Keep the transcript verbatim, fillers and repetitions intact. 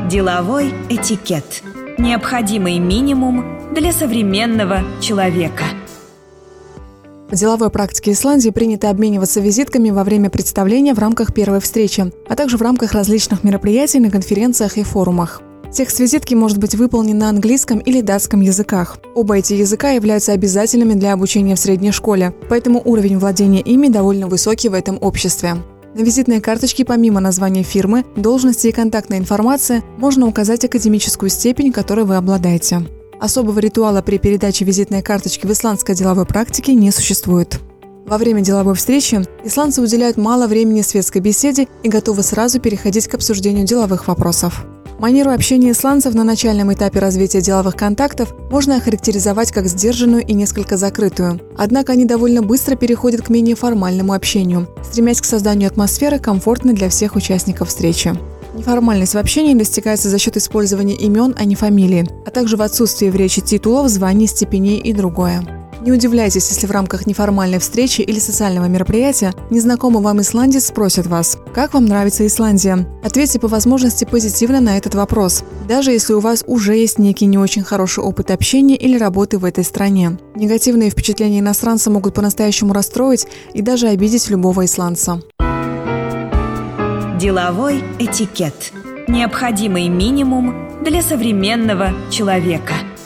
Деловой этикет. Необходимый минимум для современного человека. В деловой практике Исландии принято обмениваться визитками во время представления в рамках первой встречи, а также в рамках различных мероприятий на конференциях и форумах. Текст визитки может быть выполнен на английском или датском языках. Оба эти языка являются обязательными для обучения в средней школе, поэтому уровень владения ими довольно высокий в этом обществе. На визитной карточке помимо названия фирмы, должности и контактной информации можно указать академическую степень, которой вы обладаете. Особого ритуала при передаче визитной карточки в исландской деловой практике не существует. Во время деловой встречи исландцы уделяют мало времени светской беседе и готовы сразу переходить к обсуждению деловых вопросов. Манеру общения исландцев на начальном этапе развития деловых контактов можно охарактеризовать как сдержанную и несколько закрытую. Однако они довольно быстро переходят к менее формальному общению, стремясь к созданию атмосферы, комфортной для всех участников встречи. Неформальность в общении достигается за счет использования имен, а не фамилии, а также в отсутствии в речи титулов, званий, степеней и другое. Не удивляйтесь, если в рамках неформальной встречи или социального мероприятия незнакомый вам исландец спросит вас: «Как вам нравится Исландия?». Ответьте по возможности позитивно на этот вопрос, даже если у вас уже есть некий не очень хороший опыт общения или работы в этой стране. Негативные впечатления иностранца могут по-настоящему расстроить и даже обидеть любого исландца. Деловой этикет. Необходимый минимум для современного человека.